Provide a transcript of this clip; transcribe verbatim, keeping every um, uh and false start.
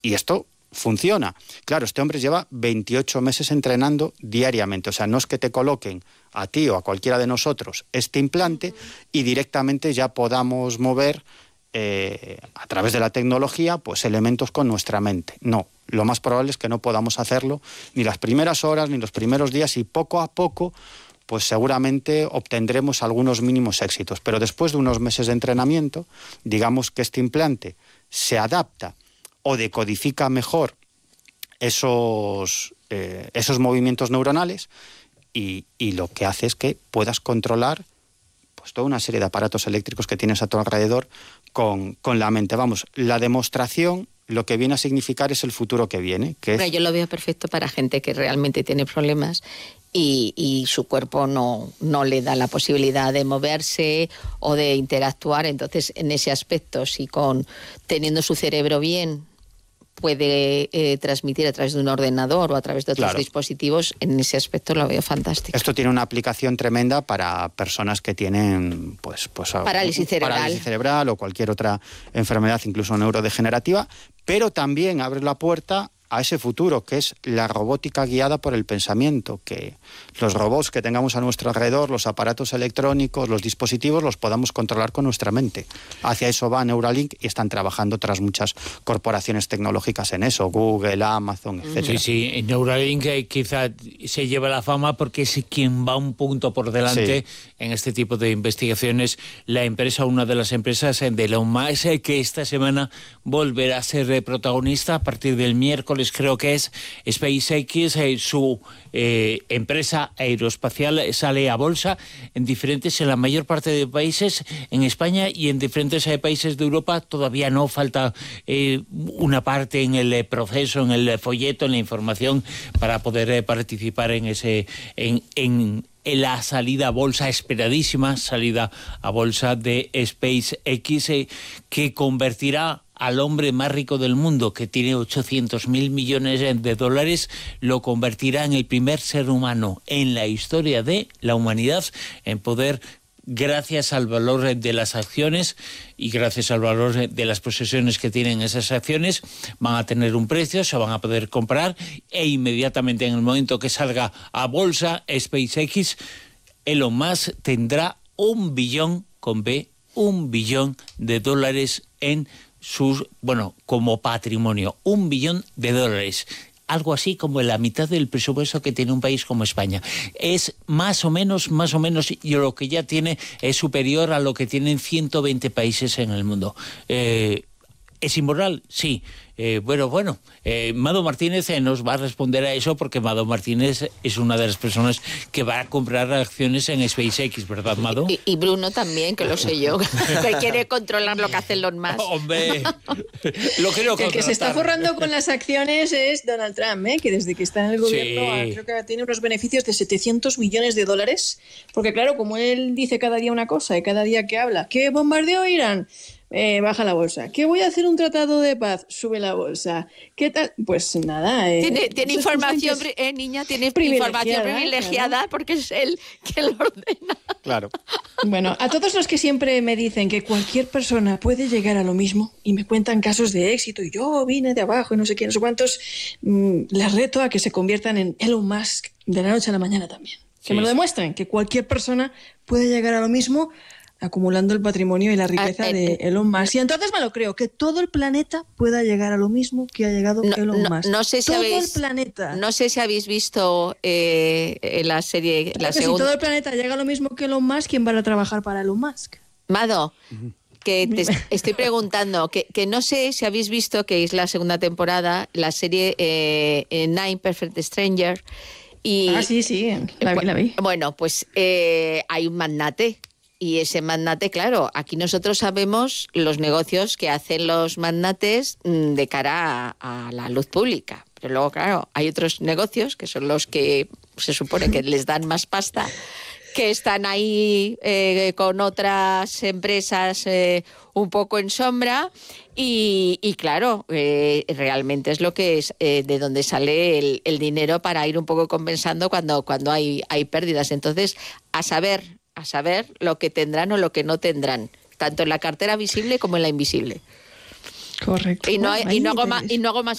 Y esto funciona. Claro, este hombre lleva veintiocho meses entrenando diariamente. O sea, no es que te coloquen a ti o a cualquiera de nosotros este implante y directamente ya podamos mover eh, a través de la tecnología pues elementos con nuestra mente. No, lo más probable es que no podamos hacerlo ni las primeras horas ni los primeros días, y poco a poco pues seguramente obtendremos algunos mínimos éxitos. Pero después de unos meses de entrenamiento, digamos que este implante se adapta o decodifica mejor esos, eh, esos movimientos neuronales y, y lo que hace es que puedas controlar pues toda una serie de aparatos eléctricos que tienes a tu alrededor con, con la mente. Vamos, la demostración lo que viene a significar es el futuro que viene. Que Bueno, es... Yo lo veo perfecto para gente que realmente tiene problemas y, y su cuerpo no, no le da la posibilidad de moverse o de interactuar. Entonces, en ese aspecto, si con teniendo su cerebro bien puede eh, transmitir a través de un ordenador o a través de otros Claro. dispositivos, en ese aspecto lo veo fantástico. Esto tiene una aplicación tremenda para personas que tienen pues, pues, Parálisis cerebral. parálisis cerebral o cualquier otra enfermedad, incluso neurodegenerativa, pero también abre la puerta a ese futuro, que es la robótica guiada por el pensamiento, que los robots que tengamos a nuestro alrededor, los aparatos electrónicos, los dispositivos, los podamos controlar con nuestra mente. Hacia eso va Neuralink y están trabajando otras muchas corporaciones tecnológicas en eso, Google, Amazon, etcétera. Sí, sí, Neuralink eh, quizá se lleva la fama porque es quien va un punto por delante sí. en este tipo de investigaciones. La empresa, una de las empresas de Elon Musk, eh, que esta semana volverá a ser eh, protagonista a partir del miércoles, creo que es SpaceX, eh, su eh, empresa aeroespacial sale a bolsa en diferentes, en la mayor parte de países, en España y en diferentes eh, países de Europa. Todavía no falta eh, una parte en el eh, proceso, en el folleto, en la información para poder eh, participar en ese, en, en en la salida a bolsa, esperadísima salida a bolsa de SpaceX, eh, que convertirá al hombre más rico del mundo, que tiene ochocientos mil millones de dólares, lo convertirá en el primer ser humano en la historia de la humanidad en poder, gracias al valor de las acciones y gracias al valor de las posesiones que tienen esas acciones, van a tener un precio, se van a poder comprar, e inmediatamente en el momento que salga a bolsa SpaceX, Elon Musk tendrá un billón, con B, un billón de dólares en sus, bueno, como patrimonio, un billón de dólares. Algo así como la mitad del presupuesto que tiene un país como España. Es más o menos, más o menos, y lo que ya tiene es superior a lo que tienen ciento veinte países en el mundo. Eh, ¿Es inmoral? Sí. Eh, bueno, bueno, eh, Mado Martínez eh, nos va a responder a eso, porque Mado Martínez es una de las personas que va a comprar acciones en SpaceX, ¿verdad, Mado? Y, y Bruno también, que lo sé yo, que quiere controlar lo que hacen los más. ¡Hombre! Lo quiero que el que se está forrando con las acciones es Donald Trump, ¿eh? Que desde que está en el gobierno sí. creo que tiene unos beneficios de setecientos millones de dólares, porque claro, como él dice cada día una cosa y cada día que habla, ¿qué bombardeo Irán? Eh, baja la bolsa. ¿Qué voy a hacer un tratado de paz? Sube la bolsa. ¿Qué tal? Pues nada. Eh, tiene tiene información, eh, niña, tiene información privilegiada, claro, porque es él quien lo ordena. Claro. Bueno, a todos los que siempre me dicen que cualquier persona puede llegar a lo mismo y me cuentan casos de éxito y yo vine de abajo y no sé quién, no sé cuántos, mmm, les reto a que se conviertan en Elon Musk de la noche a la mañana también. Que sí. me lo demuestren, que cualquier persona puede llegar a lo mismo acumulando el patrimonio y la riqueza ah, eh, de Elon Musk. Y entonces me lo creo, que todo el planeta pueda llegar a lo mismo que ha llegado no, Elon no, Musk. No sé si todo habéis, el planeta. No sé si habéis visto eh, la serie... Claro la que segunda... Si todo el planeta llega a lo mismo que Elon Musk, ¿quién va a trabajar para Elon Musk? Mado, que te estoy preguntando, que, que no sé si habéis visto, que es la segunda temporada, la serie eh, Nine Perfect Stranger. Y, ah, sí, sí, la vi, la vi. Bueno, pues eh, hay un magnate. Y ese magnate, claro, aquí nosotros sabemos los negocios que hacen los magnates de cara a, a la luz pública. Pero luego, claro, hay otros negocios que son los que se supone que les dan más pasta, que están ahí eh, con otras empresas eh, un poco en sombra. Y, y claro, eh, realmente es lo que es eh, de donde sale el, el dinero para ir un poco compensando cuando, cuando hay, hay pérdidas. Entonces, a saber... a saber lo que tendrán o lo que no tendrán, tanto en la cartera visible como en la invisible. Correcto. Y no, hay, y no, hago, más, y no hago más